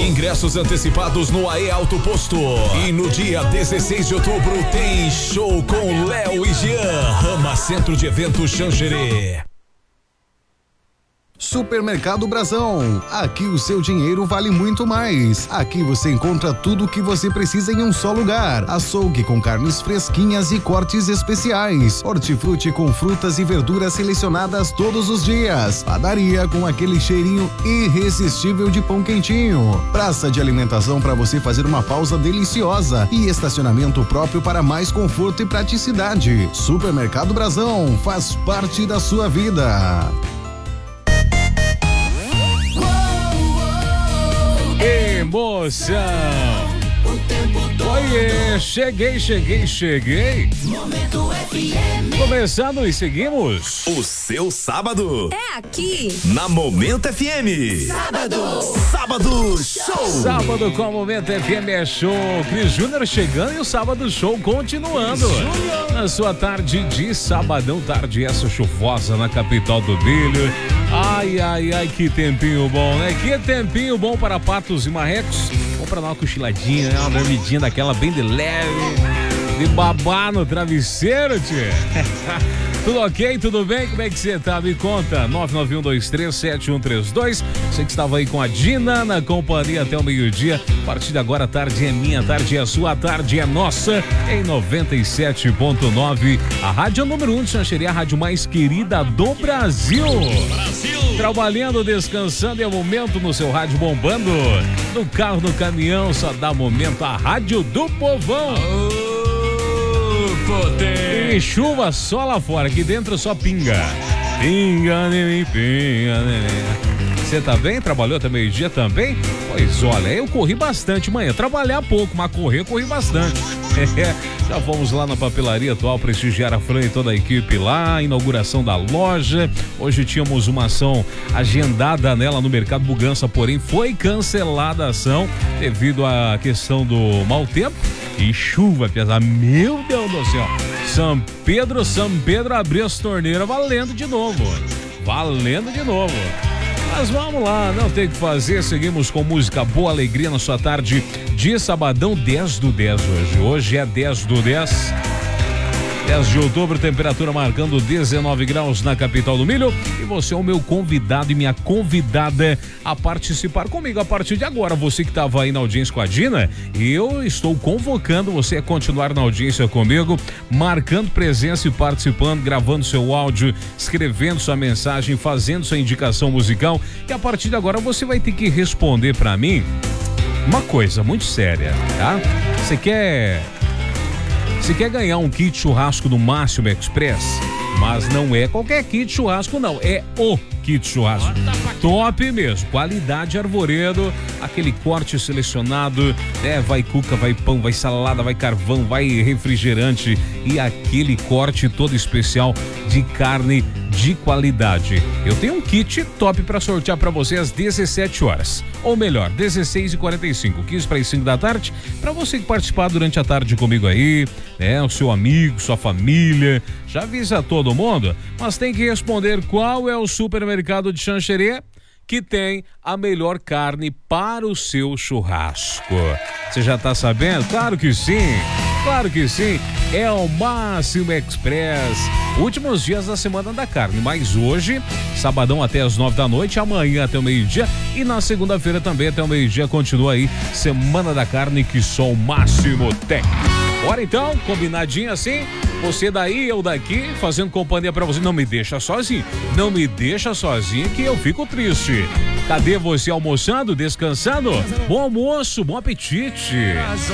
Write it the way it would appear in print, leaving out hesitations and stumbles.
Ingressos antecipados no AE Alto Posto. E no dia 16 de outubro tem show com Léo e Jean. Rama Centro de Eventos Xanxerê. Supermercado Brasão. Aqui o seu dinheiro vale muito mais. Aqui você encontra tudo o que você precisa em um só lugar. Açougue com carnes fresquinhas e cortes especiais. Hortifruti com frutas e verduras selecionadas todos os dias. Padaria com aquele cheirinho irresistível de pão quentinho. Praça de alimentação para você fazer uma pausa deliciosa. E estacionamento próprio para mais conforto e praticidade. Supermercado Brasão faz parte da sua vida. Emoção! Oiê, cheguei. Momento FM. Começando e seguimos. O seu sábado É aqui. na Momento FM. Sábado Show. Sábado com a Momento FM é show. Cris Júnior chegando e o Sábado Show continuando. Na sua tarde de sabadão, tarde essa chuvosa na capital do Brilho. Ai, que tempinho bom, né? Que tempinho bom para patos e marrecos. Vamos pra dar uma cochiladinha, né? Uma dormidinha daquela bem de leve, de babar no travesseiro, tchê. Tudo ok? Tudo bem? Como é que você tá? Me conta. 991237132. Você que estava aí com a Dina na companhia até o meio-dia. A partir de agora, a tarde é minha, a tarde é sua, a tarde é nossa. Em 97.9. A rádio número 1 de Xanxerê, a rádio mais querida do Brasil. Trabalhando, descansando, é momento no seu rádio bombando. No carro, no caminhão, só dá momento. A rádio do povão. E chuva só lá fora, aqui dentro só pinga. Pinga, neném, pinga, neném. Você tá bem? Trabalhou até meio-dia também? Pois olha, eu corri bastante manhã. Trabalhar pouco, mas corri bastante. Já fomos lá na papelaria atual prestigiar a Fran e toda a equipe lá, inauguração da loja. Hoje tínhamos uma ação agendada nela no Mercado Bugança, porém foi cancelada a ação devido à questão do mau tempo e chuva, pesada. Meu Deus do céu. São Pedro abriu as torneiras valendo de novo. Mas vamos lá, não tem o que fazer, seguimos com música boa, alegria na sua tarde de sabadão, 10/10 hoje. Hoje é 10/10. 10 de outubro, temperatura marcando 19 graus na capital do Milho. E você é o meu convidado e minha convidada a participar comigo a partir de agora. Você que estava aí na audiência com a Dina, eu estou convocando você a continuar na audiência comigo, marcando presença e participando, gravando seu áudio, escrevendo sua mensagem, fazendo sua indicação musical. E a partir de agora você vai ter que responder para mim uma coisa muito séria, tá? Você quer ganhar um kit churrasco do Máximo Express? Mas não é qualquer kit churrasco, não. É o kit churrasco. Top mesmo. Qualidade Arvoredo. Aquele corte selecionado, né? Vai cuca, vai pão, vai salada, vai carvão, vai refrigerante. E aquele corte todo especial de carne de qualidade. Eu tenho um kit top para sortear para você às 17 horas. Ou melhor, 16h45. 15 para as 5 da tarde. Para você que participar durante a tarde comigo aí, né? O seu amigo, sua família. Já avisa todo mundo, mas tem que responder qual é o supermercado de Xanxerê que tem a melhor carne para o seu churrasco. Você já tá sabendo? Claro que sim. É o Máximo Express. Últimos dias da Semana da Carne, mas hoje, sabadão até as 9 da noite, amanhã até o meio-dia e na segunda-feira também até o meio-dia continua aí Semana da Carne que só o Máximo tem. Bora então, combinadinho assim, você daí, eu daqui, fazendo companhia pra você. Não me deixa sozinho que eu fico triste. Cadê você almoçando, descansando? Bom almoço, bom apetite.